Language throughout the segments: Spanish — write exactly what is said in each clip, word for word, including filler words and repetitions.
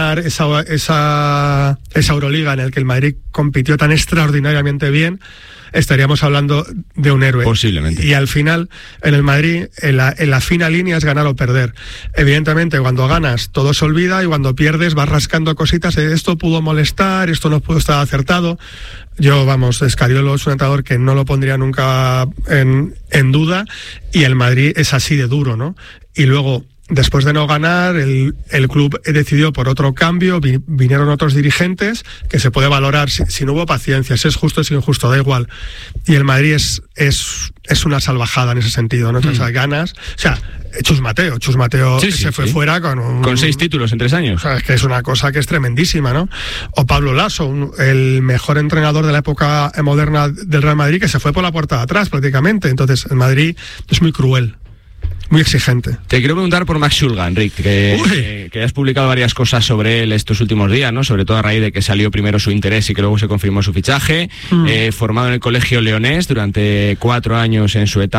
ganar esa, esa, esa Euroliga en el que el Madrid compitió tan extraordinariamente bien, estaríamos hablando de un héroe. Posiblemente. Y al final, en el Madrid, en la, en la fina línea es ganar o perder. Evidentemente, cuando ganas, todo se olvida, y cuando pierdes vas rascando cositas, esto pudo molestar, esto no pudo estar acertado. Yo, vamos, Scariolo es un entrenador que no lo pondría nunca en, en duda, y el Madrid es así de duro, ¿no? Y luego, después de no ganar, el, el club decidió por otro cambio, vi, vinieron otros dirigentes, que se puede valorar si, si no hubo paciencia, si es justo, si es injusto, da igual. Y el Madrid es, es, es una salvajada en ese sentido, ¿no? Entonces, mm. ganas, o sea, Chus Mateo, Chus Mateo sí, sí, se fue sí. fuera con un... Con seis títulos en tres años. O sea, es que es una cosa que es tremendísima, ¿no? O Pablo Lasso, un, el mejor entrenador de la época moderna del Real Madrid, que se fue por la puerta de atrás prácticamente. Entonces, el Madrid es muy cruel. Muy exigente. Te quiero preguntar por Max Schulga, Enrique, que, que, que has publicado varias cosas sobre él estos últimos días, ¿no? Sobre todo a raíz de que salió primero su interés y que luego se confirmó su fichaje. Mm. Eh, formado en el Colegio Leonés durante cuatro años en su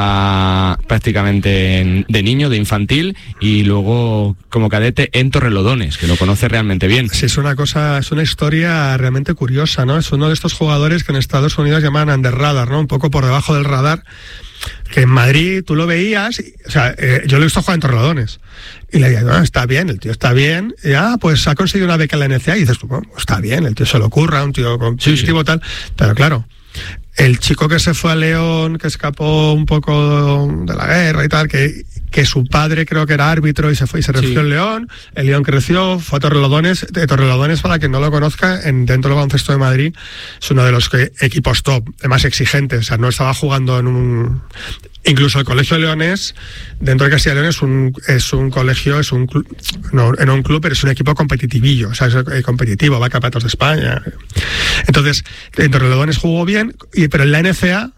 etapa prácticamente de niño, de infantil, y luego como cadete en Torrelodones, que lo conoce realmente bien. Sí, es una cosa, es una historia realmente curiosa, ¿no? Es uno de estos jugadores que en Estados Unidos llaman under radar, ¿no? Un poco por debajo del radar, que en Madrid tú lo veías, y, o sea, eh, yo lo he visto jugar en Torrelodones, y le digo, no, está bien, el tío está bien, y ah, pues ha conseguido una beca en la N C A, y dices, bueno, está bien, el tío se lo ocurra, un tío competitivo, sí, sí. tal, pero claro, el chico que se fue a León, que escapó un poco de la guerra y tal, que, que su padre creo que era árbitro y se fue y se refugió sí. en León, el León creció, fue a Torrelodones, de Torrelodones, para quien no lo conozca, en, dentro del baloncesto de Madrid, es uno de los que, equipos top, más exigentes, o sea, no estaba jugando en un... Incluso el Colegio Leonés, dentro de Castilla y León, es un, es un colegio, es un club, no, no un club, pero es un equipo competitivillo, o sea, es competitivo, va a campeonatos de España. Entonces, en Torrelodones jugó bien, y, pero en la N C A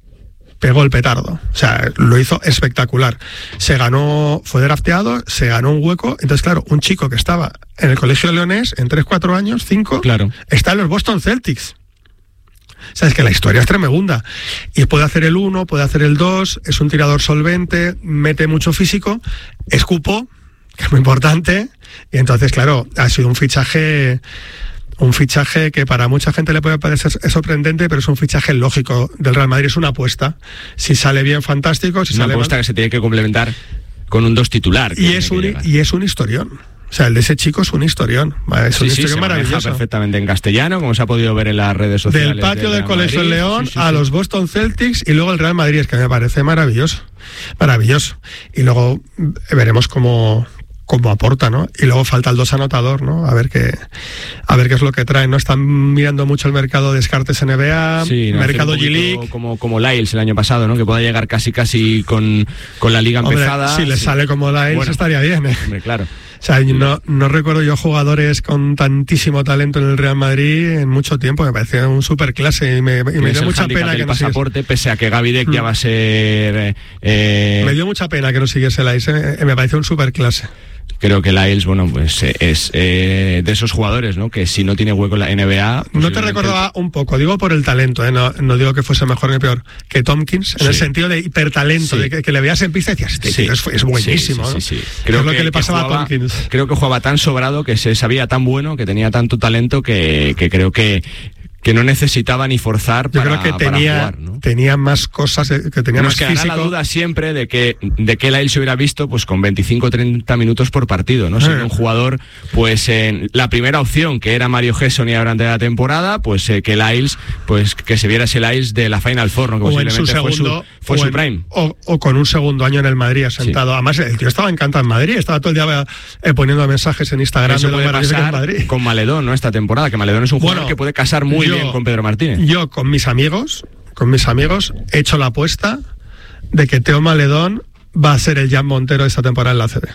pegó el petardo, o sea, lo hizo espectacular. Se ganó, fue drafteado, se ganó un hueco, entonces claro, un chico que estaba en el Colegio Leonés, en tres, cuatro años, cinco, claro. está en los Boston Celtics. O sea, es que la historia es tremenda. Y puede hacer el uno, puede hacer el dos, es un tirador solvente, mete mucho físico, escupo, que es muy importante, y entonces, claro, ha sido un fichaje... Un fichaje que para mucha gente le puede parecer sorprendente, pero es un fichaje lógico del Real Madrid, es una apuesta. Si sale bien, fantástico. Si una sale apuesta mal... que se tiene que complementar con un dos titular. Y es, un, y es un historión. O sea, el de ese chico es un historión. Es un sí, historión sí, maravilloso. Se perfectamente en castellano, como se ha podido ver en las redes sociales. Del patio de del Colegio Madrid, León sí, sí, a sí. los Boston Celtics y luego el Real Madrid, es que me parece maravilloso. Maravilloso. Y luego veremos cómo... como aporta, ¿no? Y luego falta el dos anotador, ¿no? A ver qué a ver qué es lo que trae, ¿no? Están mirando mucho el mercado de descartes N B A, sí, no, mercado G-League. Como, como Lyles el año pasado, ¿no? Que pueda llegar casi casi con, con la liga hombre, empezada. Si sí. le sale como Lyles, bueno, estaría bien, ¿eh? Hombre, claro. O sea, no, no recuerdo yo jugadores con tantísimo talento en el Real Madrid en mucho tiempo. Me parece un superclase y me, y me dio mucha pena que no pasaporte, siguiese. Pese a que Gaby Deck mm. ya va a ser... Eh... Me dio mucha pena que no siguiese Lyles, ¿eh? Me pareció un superclase. Creo que Lyles, bueno, pues es eh, de esos jugadores, ¿no? Que si no tiene hueco en la N B A... No te recordaba un poco, digo por el talento, ¿eh? no, no digo que fuese mejor ni peor, que Tompkins, en sí. el sentido de hipertalento, sí. de que, que le veas en pista y decías, este sí. tío es, es buenísimo, sí, sí, sí, ¿no? sí. Creo es lo que, que le pasaba jugaba, a Tompkins. Creo que jugaba tan sobrado, que se sabía tan bueno, que tenía tanto talento, que, que creo que... que no necesitaba ni forzar para, Yo creo que tenía, jugar, ¿no? tenía más cosas, que tenía Nos más físico. Nos quedará la duda siempre de que de que Lyles se hubiera visto pues con veinticinco o treinta minutos por partido, ¿no? Siendo eh. un jugador, pues en la primera opción, que era Mario Gesson y durante la temporada, pues eh, que Lyles, pues que se viera ese Lyles de la Final Four, ¿no? Que o posiblemente en su segundo, fue su, fue su en, prime. O, o con un segundo año en el Madrid sentado. Sí. Además, el tío estaba encantado en Madrid, estaba todo el día eh, poniendo mensajes en Instagram. Eso de puede pasar en Madrid. Con Maledón, ¿no? Esta temporada, que Maledón es un jugador bueno, que puede casar muy yo, bien con Pedro Martínez. Yo, con mis amigos, con mis amigos, he hecho la apuesta de que Teo Maledón va a ser el Jan Montero de esta temporada en la A C B.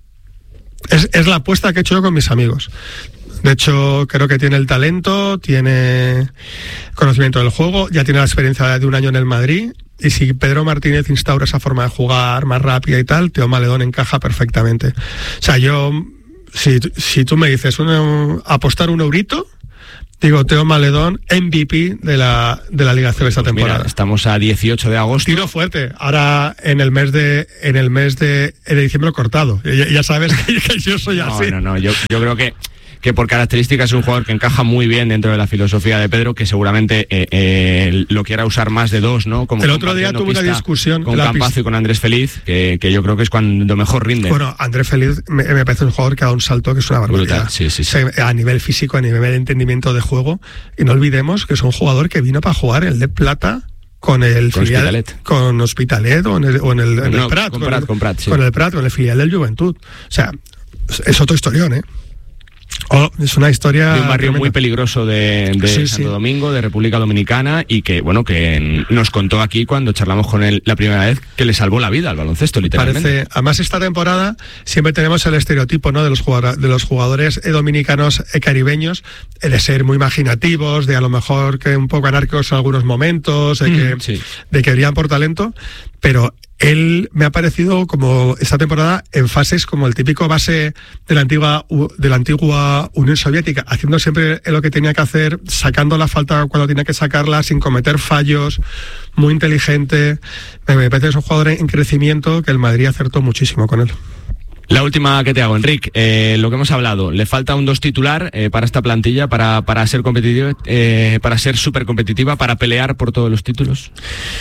Es, es la apuesta que he hecho yo con mis amigos. De hecho, creo que tiene el talento, tiene conocimiento del juego, ya tiene la experiencia de un año en el Madrid, y si Pedro Martínez instaura esa forma de jugar más rápida y tal, Teo Maledón encaja perfectamente. O sea, yo, si, si tú me dices un, apostar un eurito, digo, Teo Maledón, M V P de la, de la Liga C B esta pues temporada. Mira, estamos a dieciocho de agosto. Tiro fuerte. Ahora en el mes de en el mes de, de diciembre cortado. Ya, ya sabes que, que yo soy no, así. No, no, yo, yo creo que que por características es un jugador que encaja muy bien dentro de la filosofía de Pedro, que seguramente eh, eh, lo quiera usar más de dos, ¿no? Como el otro día tuve una discusión con Campazo y con Andrés Feliz, que, que yo creo que es cuando mejor rinde. Bueno, Andrés Feliz me, me parece un jugador que ha dado un salto que es una barbaridad. Brutal, sí, sí, sí. O sea, a nivel físico, a nivel de entendimiento de juego, y no olvidemos que es un jugador que vino para jugar el de plata con el con filial Hospitalet. con Hospitalet o en el, o en el, en no, el Prat, con, con, Prat, el, con, Prat, sí. con el Prat, con el filial del Juventud. O sea, es otro historión, ¿eh? Oh, es una historia de un barrio tremenda. muy peligroso de, de sí, Santo sí. Domingo, de República Dominicana, y que, bueno, que nos contó aquí cuando charlamos con él la primera vez que le salvó la vida al baloncesto, literalmente. Parece, además esta temporada siempre tenemos el estereotipo, ¿no?, de los jugadores, de los jugadores eh, dominicanos eh, caribeños, eh, de ser muy imaginativos, de a lo mejor que un poco anárquicos en algunos momentos, de que, mm, sí. de que brillan por talento, pero él me ha parecido como esta temporada en fases como el típico base de la antigua de la antigua Unión Soviética, haciendo siempre lo que tenía que hacer, sacando la falta cuando tenía que sacarla, sin cometer fallos, muy inteligente. Me, me parece que es un jugador en crecimiento que el Madrid acertó muchísimo con él. La última que te hago, Enric, eh, lo que hemos hablado, le falta un dos titular eh, para esta plantilla, para, para ser competitiva, eh, para ser súper competitiva, para pelear por todos los títulos.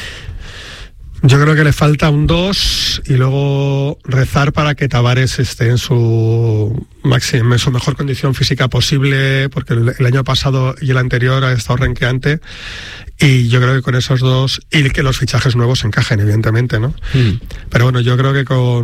Yo creo que le falta un dos y luego rezar para que Tavares esté en su máxima, en su mejor condición física posible, porque el, el año pasado y el anterior ha estado renqueante, y yo creo que con esos dos, y que los fichajes nuevos encajen, evidentemente, ¿no? Mm. Pero bueno, yo creo que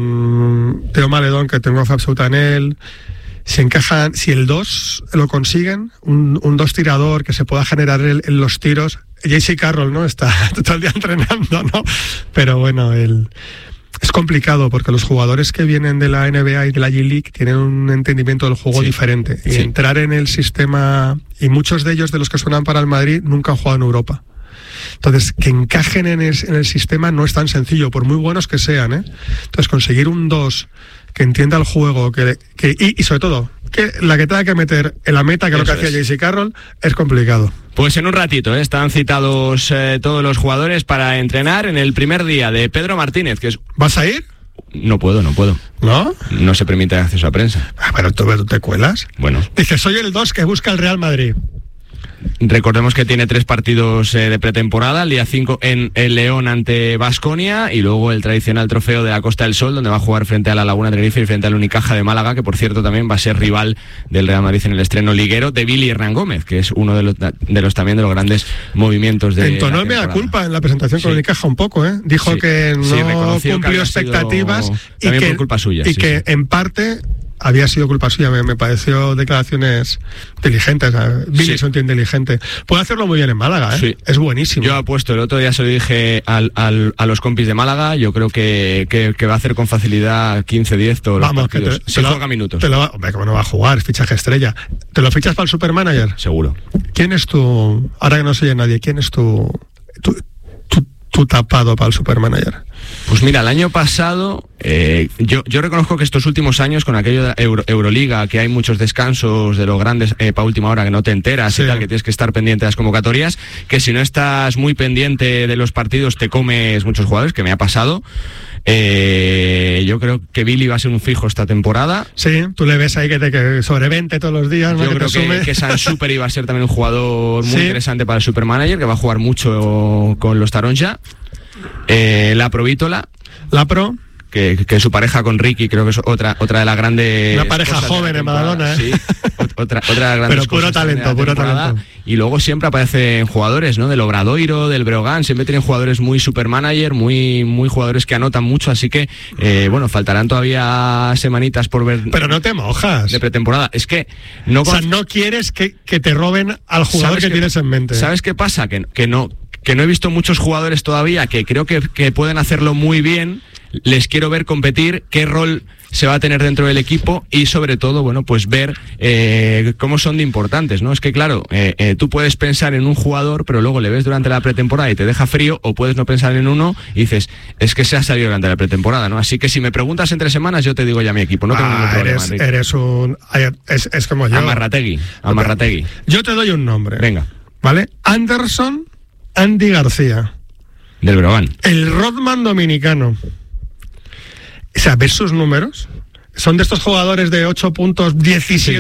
con Teo Maledón, que tengo fe absoluta en él, si encajan, si el dos lo consiguen, un, un dos tirador que se pueda generar en, en los tiros. J C Carroll, ¿no? Está todo el día entrenando, ¿no? Pero bueno, el, es complicado porque los jugadores que vienen de la N B A y de la G-League tienen un entendimiento del juego sí, diferente. Y sí. entrar en el sistema, y muchos de ellos, de los que suenan para el Madrid, nunca han jugado en Europa. Entonces, que encajen en el, en el sistema no es tan sencillo, por muy buenos que sean, ¿eh? Entonces, conseguir un dos que entienda el juego, que, que y, y sobre todo, que la que tenga que meter en la meta, que es lo que hacía J C Carroll, es complicado. Pues en un ratito, ¿eh? Están citados eh, todos los jugadores para entrenar en el primer día de Pedro Martínez, que es... ¿Vas a ir? No puedo, no puedo. ¿No? No se permite acceso a prensa. Ah, pero tú, tú te cuelas. Bueno. Dices, soy el dos que busca el Real Madrid. Recordemos que tiene tres partidos eh, de pretemporada, el día cinco en el León ante Baskonia, y luego el tradicional trofeo de la Costa del Sol, donde va a jugar frente a la Laguna Tenerife y frente al Unicaja de Málaga, que por cierto también va a ser rival del Real Madrid en el estreno liguero de Billy Hernán Gómez, que es uno de los, de los también de los grandes movimientos de entonó me da culpa en la presentación con sí. Unicaja un poco, ¿eh? Dijo sí. que no sí, cumplió que expectativas y que, por culpa suya, y sí, que sí. en parte había sido culpa suya. Me, me pareció declaraciones inteligentes. Billy sí. es un tío inteligente. Puede hacerlo muy bien en Málaga, ¿eh? Sí. Es buenísimo. Yo apuesto, el otro día se lo dije al, al, a los compis de Málaga, yo creo que, que, que va a hacer con facilidad quince diez todos los Vamos, partidos. Que te, se te juega lo, minutos. Te lo, hombre, ¿cómo no va a jugar? Es fichaje estrella. ¿Te lo fichas para el Supermanager? Seguro. ¿Quién es tu, ahora que no se oye nadie, quién es tu, tu, tu, tu tapado para el Supermanager? Pues mira, el año pasado, eh, yo, yo reconozco que estos últimos años, con aquello de Euro, Euroliga, que hay muchos descansos de los grandes eh, para última hora, que no te enteras sí. y tal, que tienes que estar pendiente de las convocatorias, que si no estás muy pendiente de los partidos te comes muchos jugadores, que me ha pasado. Eh, yo creo que Billy va a ser un fijo esta temporada. Sí, tú le ves ahí que te que sobre veinte todos los días. Yo ¿no? creo que, que, que San Super iba a ser también un jugador muy sí. interesante para el Supermanager, que va a jugar mucho con los Taronja. Eh, la Provítola. La Pro. Que, que su pareja con Ricky creo que es otra otra de las grandes... Una pareja joven en Badalona, ¿eh? Sí, otra, otra de las grandes Pero puro talento, puro talento. Y luego siempre aparecen jugadores, ¿no? Del Obradoiro, del Breogán, siempre tienen jugadores muy supermanager, muy muy jugadores que anotan mucho, así que, eh, bueno, faltarán todavía semanitas por ver... Pero no te mojas. De pretemporada. Es que... no O sea, no quieres que, que te roben al jugador que, que tienes en mente. ¿Sabes qué pasa? Que, que no... que no he visto muchos jugadores todavía que creo que, que pueden hacerlo muy bien. Les quiero ver competir, qué rol se va a tener dentro del equipo y sobre todo, bueno, pues ver eh, cómo son de importantes, ¿no? Es que claro, eh, eh, tú puedes pensar en un jugador, pero luego le ves durante la pretemporada y te deja frío, o puedes no pensar en uno y dices, es que se ha salido durante la pretemporada, ¿no? Así que si me preguntas en tres semanas, yo te digo ya mi equipo, no tengo ah, ningún problema. Eres, eres un... Es, es como yo. Amarrategui, Amarrategui. Yo te doy un nombre. Venga. ¿Vale? Anderson Andy García. Del Breogán. El Rodman dominicano. O sea, ¿ves sus números? Son de estos jugadores de ocho puntos, diecisiete